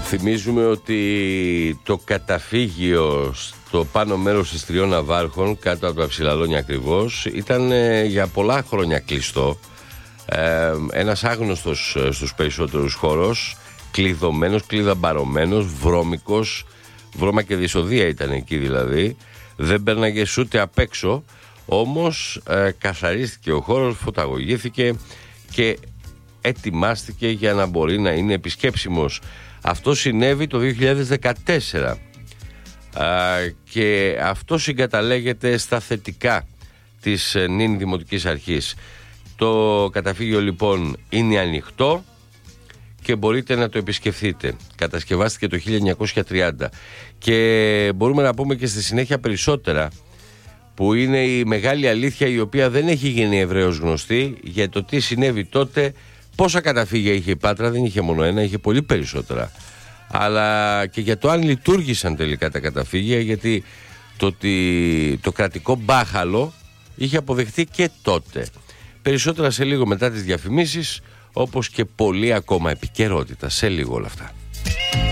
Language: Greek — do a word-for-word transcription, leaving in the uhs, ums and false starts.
Θυμίζουμε ότι το καταφύγιο στο πάνω μέρος της Τριών Ναυάρχων, κάτω από τα Ψηλαλόνια ακριβώς, ήταν ε, για πολλά χρόνια κλειστό. Ε, ένας άγνωστος ε, στους περισσότερους χώρος, κλειδωμένος, κλειδαμπαρωμένος, βρώμικος, βρώμα και δυσοδεία ήταν εκεί δηλαδή. Δεν πέρναγε ούτε απ' έξω, όμως ε, καθαρίστηκε ο χώρος, φωταγωγήθηκε και ετοιμάστηκε για να μπορεί να είναι επισκέψιμος. Αυτό συνέβη το δύο χιλιάδες δεκατέσσερα Α, και αυτό συγκαταλέγεται στα θετικά της νυν Δημοτικής Αρχής. Το καταφύγιο λοιπόν είναι ανοιχτό και μπορείτε να το επισκεφθείτε. Κατασκευάστηκε το χίλια εννιακόσια τριάντα και μπορούμε να πούμε και στη συνέχεια περισσότερα, που είναι η μεγάλη αλήθεια η οποία δεν έχει γίνει ευρέως γνωστή για το τι συνέβη τότε. Πόσα καταφύγια είχε η Πάτρα? Δεν είχε μόνο ένα, είχε πολύ περισσότερα. Αλλά και για το αν λειτουργήσαν τελικά τα καταφύγια, γιατί το, ότι το κρατικό μπάχαλο είχε αποδεχτεί και τότε. Περισσότερα σε λίγο μετά τις διαφημίσεις, όπως και πολύ ακόμα επικαιρότητα. Σε λίγο όλα αυτά.